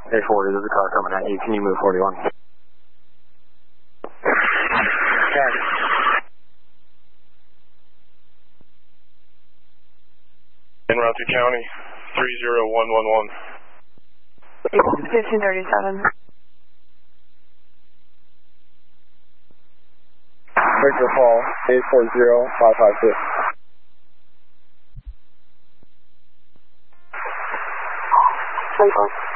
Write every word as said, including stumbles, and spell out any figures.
A forty, there's a car coming at you. Can you move forty-one? Can. En route to County, three zero one one one. fifteen thirty-seven. Victor Paul, eight four zero five five six. Thank you.